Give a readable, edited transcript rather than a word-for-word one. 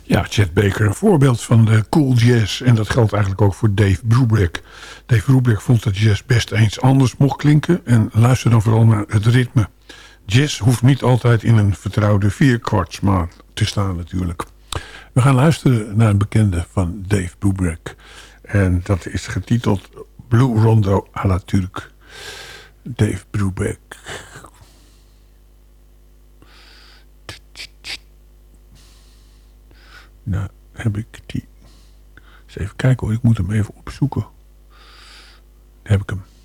Ja, Chet Baker, een voorbeeld van de cool jazz. En dat geldt eigenlijk ook voor Dave Brubeck. Dave Brubeck vond dat jazz best eens anders mocht klinken. En luister dan vooral naar het ritme. Jazz hoeft niet altijd in een vertrouwde vierkwartsmaat te staan natuurlijk. We gaan luisteren naar een bekende van Dave Brubeck. En dat is getiteld Blue Rondo à la Turk. Dave Brubeck. Nou, heb ik die. Eens even kijken hoor, ik moet hem even opzoeken. Daar heb ik hem.